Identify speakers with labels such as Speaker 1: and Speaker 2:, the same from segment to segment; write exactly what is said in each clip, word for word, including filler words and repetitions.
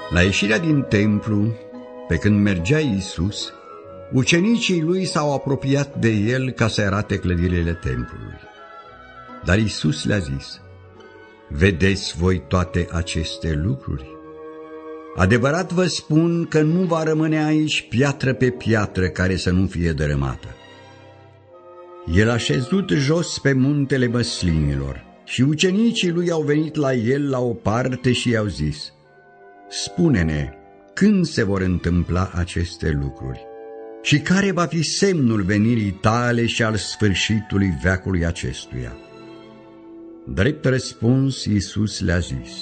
Speaker 1: La ieșirea din templu, pe când mergea Iisus, ucenicii lui s-au apropiat de el ca să arate clădirile templului. Dar Iisus le-a zis: vedeți voi toate aceste lucruri? Adevărat vă spun că nu va rămâne aici piatră pe piatră care să nu fie dărâmată. El a șezut jos pe muntele Măslinilor și ucenicii lui au venit la el la o parte și i-au zis: spune-ne, când se vor întâmpla aceste lucruri și care va fi semnul venirii tale și al sfârșitului veacului acestuia? Drept răspuns, Iisus le-a zis: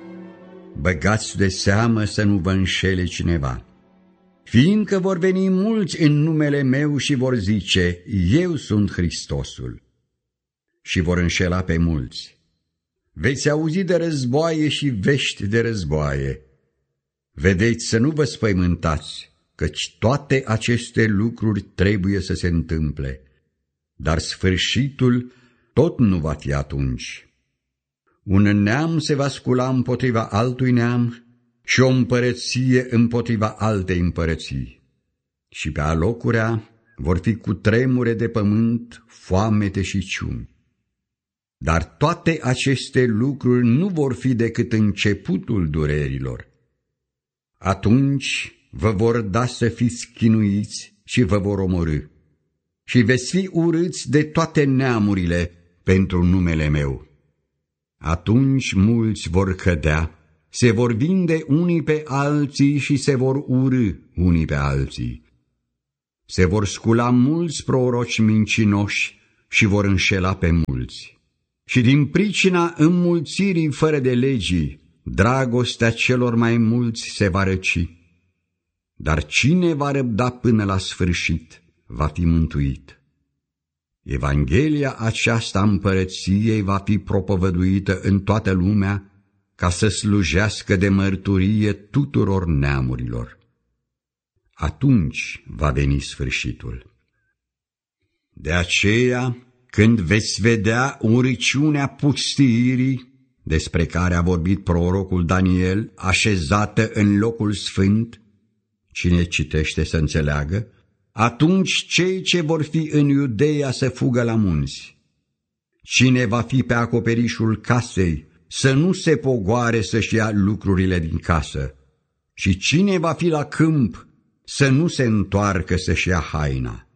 Speaker 1: băgați de seamă să nu vă înșele cineva, fiindcă vor veni mulți în numele meu și vor zice: eu sunt Hristosul, și vor înșela pe mulți. Veți auzi de războaie și vești de războaie. Vedeți să nu vă spăimântați, căci toate aceste lucruri trebuie să se întâmple, dar sfârșitul tot nu va fi atunci. Un neam se va scula împotriva altui neam și o împărăție împotriva altei împărății. Și pe alocurea vor fi cutremure de pământ, foamete și ciumi. Dar toate aceste lucruri nu vor fi decât începutul durerilor. Atunci vă vor da să fiți chinuiți și vă vor omorî și veți fi urâți de toate neamurile pentru numele meu. Atunci mulți vor cădea, se vor vinde unii pe alții și se vor urâ unii pe alții. Se vor scula mulți proroci mincinoși și vor înșela pe mulți. Și din pricina înmulțirii fără de legii, dragostea celor mai mulți se va răci. Dar cine va răbda până la sfârșit va fi mântuit. Evanghelia aceasta împărăției va fi propovăduită în toată lumea ca să slujească de mărturie tuturor neamurilor. Atunci va veni sfârșitul. De aceea, când veți vedea urăciunea pustiirii, despre care a vorbit prorocul Daniel, așezată în locul sfânt, cine citește să înțeleagă, atunci cei ce vor fi în Iudeea să fugă la munți. Cine va fi pe acoperișul casei, să nu se pogoare să-și ia lucrurile din casă, și cine va fi la câmp, să nu se întoarcă să-și ia haina.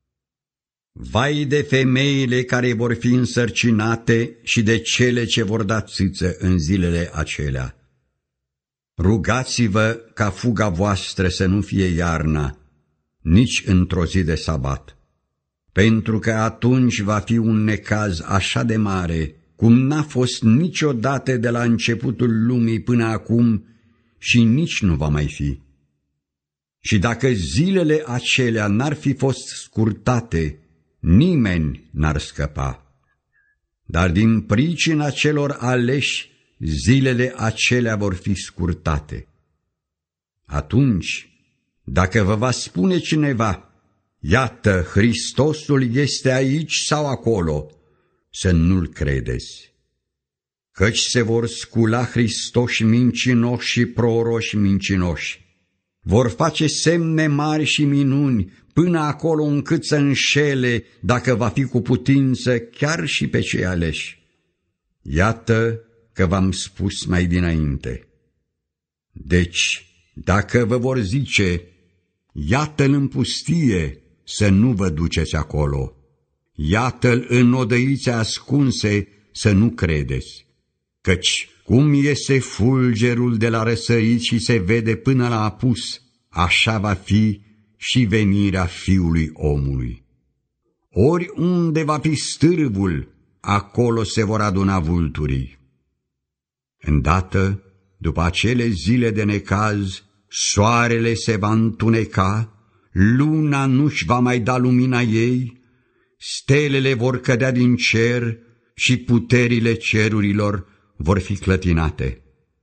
Speaker 1: Vai de femeile care vor fi însărcinate și de cele ce vor da țâță în zilele acelea. Rugați-vă ca fuga voastră să nu fie iarna, nici într-o zi de sabat, pentru că atunci va fi un necaz așa de mare, cum n-a fost niciodată de la începutul lumii până acum și nici nu va mai fi. Și dacă zilele acelea n-ar fi fost scurtate, nimeni n-ar scăpa. Dar din pricina celor aleși, zilele acelea vor fi scurtate. Atunci, dacă vă va spune cineva: iată, Hristosul este aici sau acolo, să nu-l credeți. Căci se vor scula Hristoși mincinoși și proroși mincinoși. Vor face semne mari și minuni, până acolo încât să înșele, dacă va fi cu putință, chiar și pe cei aleși. Iată că v-am spus mai dinainte. Deci, dacă vă vor zice: iată-l în pustie, să nu vă duceți acolo. Iată-l în odăițe ascunse, să nu credeți. Căci cum iese fulgerul de la răsărit și se vede până la apus, așa va fi și venirea Fiului omului. Oriunde va fi stârvul, acolo se vor aduna vulturii. Îndată, după acele zile de necaz, soarele se va întuneca, luna nu-și va mai da lumina ei, stelele vor cădea din cer și puterile cerurilor vor fi clătinate.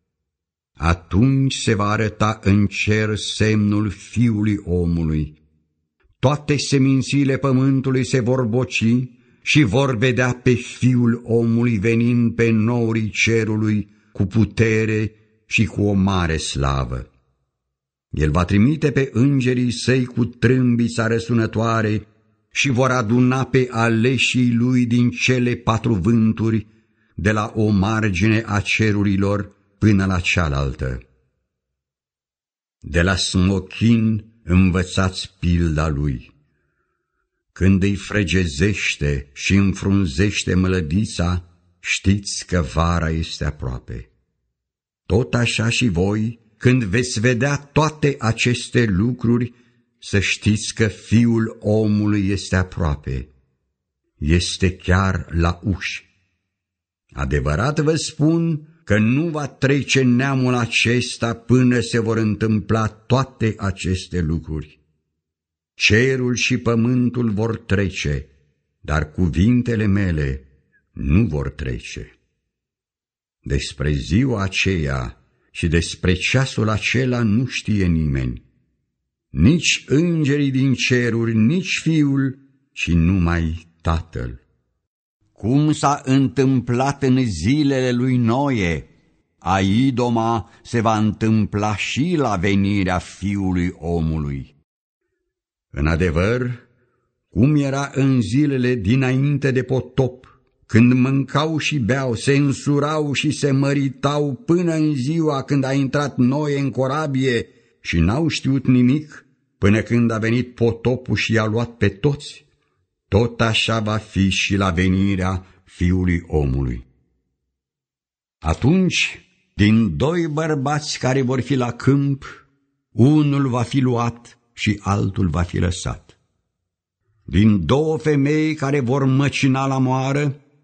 Speaker 1: Atunci se va arăta în cer semnul Fiului omului. Toate semințiile pământului se vor boci și vor vedea pe Fiul omului venind pe norii cerului cu putere și cu o mare slavă. El va trimite pe îngerii săi cu trâmbița răsunătoare și vor aduna pe aleșii lui din cele patru vânturi, de la o margine a cerurilor până la cealaltă. De la smochin învățați pilda lui. Când îi fregezește și înfrunzește mălădița, știți că vara este aproape. Tot așa și voi, când veți vedea toate aceste lucruri, să știți că Fiul omului este aproape. Este chiar la uși. Adevărat vă spun că nu va trece neamul acesta până se vor întâmpla toate aceste lucruri. Cerul și pământul vor trece, dar cuvintele mele nu vor trece. Despre ziua aceea și despre ceasul acela nu știe nimeni, nici îngerii din ceruri, nici Fiul, ci numai Tatăl. Cum s-a întâmplat în zilele lui Noe, a idoma se va întâmpla și la venirea Fiului omului. În adevăr, cum era în zilele dinainte de potop, când mâncau și beau, se însurau și se măritau până în ziua când a intrat Noe în corabie și n-au știut nimic, până când a venit potopul și i-a luat pe toți, tot așa va fi și la venirea Fiului omului. Atunci, din doi bărbați care vor fi la câmp, unul va fi luat și altul va fi lăsat. Din două femei care vor măcina la moară,